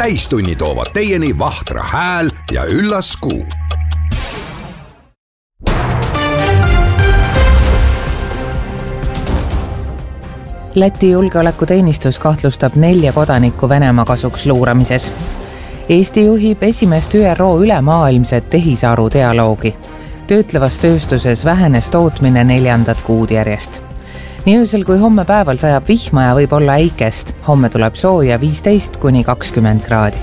täistunni toovad teieni Vahtra hääl ja üllas kuu. Läti julgeolekuteenistus kahtlustab 4 kodanikku Venemaa kasuks luuramises. Eesti juhib esimest ÜRO ülemaailmset tehisaru dialoogi. Töötlevas tööstuses vähenes tootmine 4. kuud järjest. Nii öösel kui homme päeval sajab vihma ja võib olla äikest. Homme tuleb sooja 15–20 kraadi.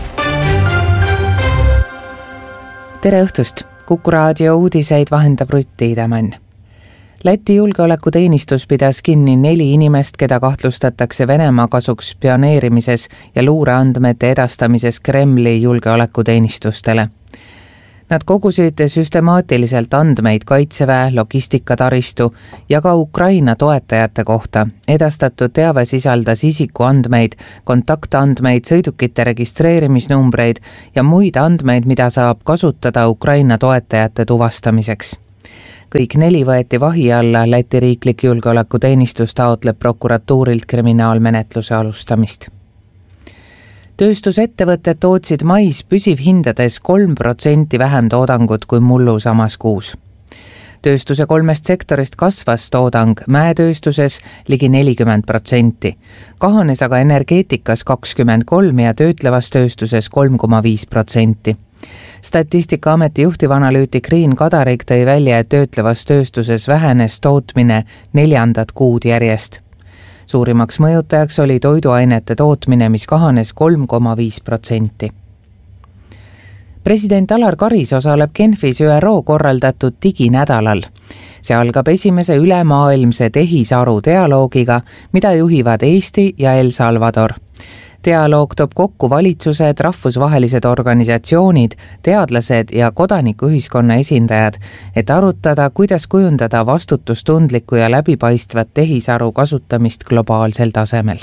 Tere õhtust! Kuku raadio uudiseid vahendab Rutt Tiidemann. Läti julgeolekuteenistus pidas kinni 4 inimest, keda kahtlustatakse Venemaa kasuks spioneerimises ja luureandmete edastamises Kremli julgeolekuteenistustele. Nad kogusid süstemaatiliselt andmeid kaitseväe, logistikataristu ja ka Ukraina toetajate kohta. Edastatud teave sisaldas isikuandmeid, kontaktandmeid, sõidukite registreerimisnumbreid ja muid andmeid, mida saab kasutada Ukraina toetajate tuvastamiseks. Kõik 4 võeti vahi alla, Läti riiklik julgeolekuteenistus taotleb prokuratuurilt kriminaalmenetluse alustamist. Tööstusettevõtted tootsid mais püsivhindades 3% vähem toodangut kui mullu samas kuus. Tööstuse 3 sektorist kasvas toodang, mäetööstuses ligi 40%. Kahanes aga energeetikas 23% ja töötlevas tööstuses 3,5%. Statistikaameti juhtivanalüütik Riin Kadarik tõi välja, et töötlevas tööstuses vähenes tootmine 4. kuud järjest. Suurimaks mõjutajaks oli toiduainete tootmine, mis kahanes 3,5%. President Alar Karis osaleb Genfis ÜRO korraldatud diginädalal. See algab esimese ülemaailmse tehisaru dialoogiga, mida juhivad Eesti ja El Salvador. Dialoog toob kokku valitsused, rahvusvahelised organisatsioonid, teadlased ja kodanikuühiskonna esindajad, et arutada, kuidas kujundada vastutustundlikku ja läbipaistvat tehisaru kasutamist globaalsel tasemel.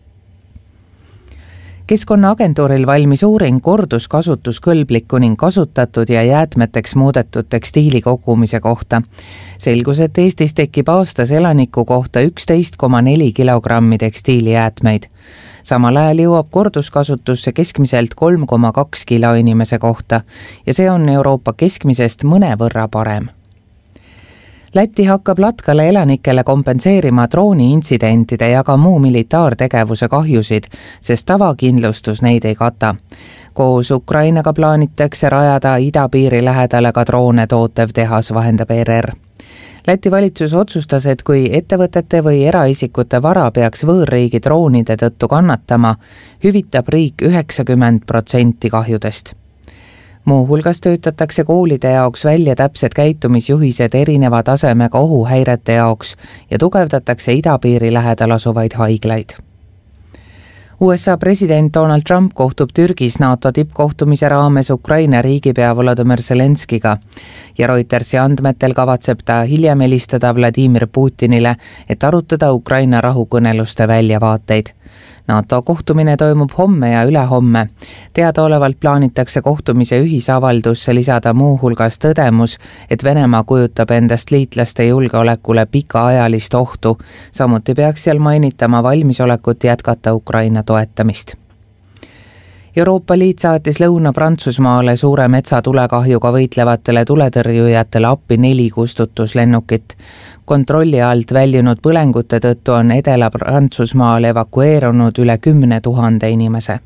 Keskkonnaagentuuril valmis uuring korduskasutuskõlbliku ning kasutatud ja jäätmeteks muudetud tekstiili kogumise kohta. Selgus, et Eestis tekib aastas elaniku kohta 11,4 kilogrammi tekstiilijäätmeid. Samal ajal jõuab korduskasutusse keskmiselt 3,2 kilo inimese kohta ja see on Euroopa keskmisest mõnevõrra parem. Läti hakkab Latkale elanikele kompenseerima drooniintsidentide ja ka muu militaartegevuse kahjusid, sest tavakindlustus neid ei kata. Koos Ukrainaga plaanitakse rajada idapiiri lähedale ka droone tootev tehas, vahendab ERR. Läti valitsus otsustas, et kui ettevõtete või eraisikute vara peaks võõrriigi droonide tõttu kannatama, hüvitab riik 90% kahjudest. Muuhulgas töötatakse koolide jaoks välja täpsed käitumisjuhised erineva tasemega ohuhäirete jaoks ja tugevdatakse idapiiri lähedal asuvaid haiglaid. USA president Donald Trump kohtub Türgis NATO tippkohtumise raames Ukraina riigipea Volodymyr Zelenskiga ja Reutersi andmetel kavatseb ta hiljem helistada Vladimir Putinile, et arutada Ukraina rahukõneluste väljavaateid. NATO kohtumine toimub homme ja ülehomme. Teadaolevalt plaanitakse kohtumise ühisavaldusse lisada muuhulgas tõdemus, et Venemaa kujutab endast liitlaste julgeolekule pikaajalist ohtu. Samuti peaks seal mainitama valmisolekut jätkata Ukraina toetamist. Euroopa Liit saatis Lõuna-Prantsusmaale suure metsatulekahjuga võitlevatele tuletõrjujatele appi 4 kustutuslennukit. Kontrolli alt väljunud põlengute tõttu on Edela-Prantsusmaal evakueerunud üle 10 000 inimese.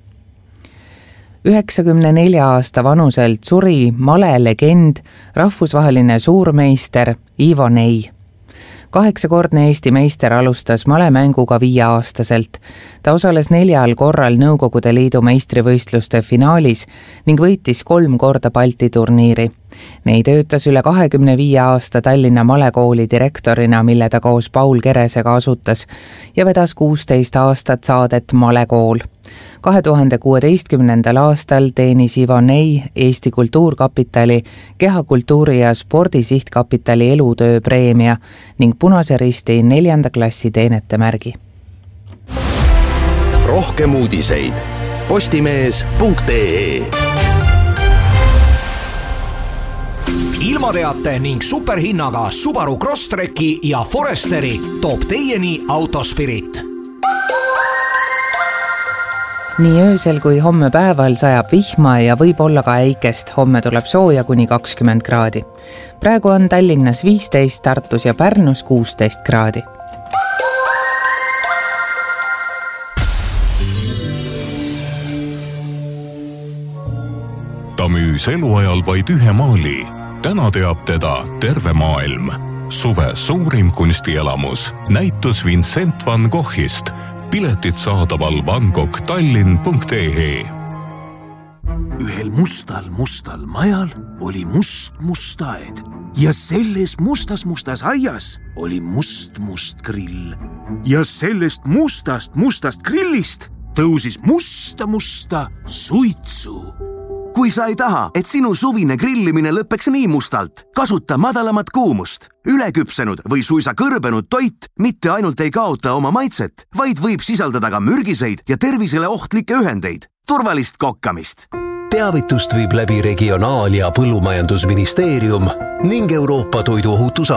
94 aasta vanuselt suri malelegend, rahvusvaheline suurmeister Ivo Ney. 8-kordne Eesti meister alustas malemänguga 5-aastaselt. Ta osales 4 korral Nõukogude Liidu meistrivõistluste finaalis ning võitis 3 korda Balti turniiri. Neid töötas üle 25 aasta Tallinna malekooli direktorina, mille ta koos Paul Keresega asutas ja vedas 16 aastat saadet Malekool. 2016. aastal teenis Ivo Ney Eesti Kultuurkapitali, Kehakultuuri ja Spordisihtkapitali elutöö preemia ning Punase Risti 4. klassi teenetemärgi. Rohkem uudiseid postimees.ee. Ilmateate ning superhinnaga Subaru Crosstreki ja Foresteri toob teieni Autospirit. nii öösel kui homme päeval sajab vihma ja võib olla ka äikest. Homme tuleb sooja kuni 20 kraadi. Praegu on Tallinnas 15, Tartus ja Pärnus 16 kraadi. Ta müüs eluajal vaid ühe maali. Täna teab teda terve maailm. Suve suurim kunstielamus. Näitus Vincent van Goghist. Piletid saadaval vangoghtallinn.ee. Ühel mustal majal oli must aed. Ja selles mustas aias oli must grill. Ja sellest mustast grillist tõusis musta suitsu. Kui sa ei taha, et sinu suvine grillimine lõpeks nii mustalt, kasuta madalamat kuumust. Üleküpsenud või suisa kõrbenud toit mitte ainult ei kaota oma maitset, vaid võib sisaldada ka mürgiseid ja tervisele ohtlikke ühendeid. Turvalist kokkamist! Teavitust viib läbi Regionaal- ja Põllumajandusministeerium ning Euroopa Toiduohutus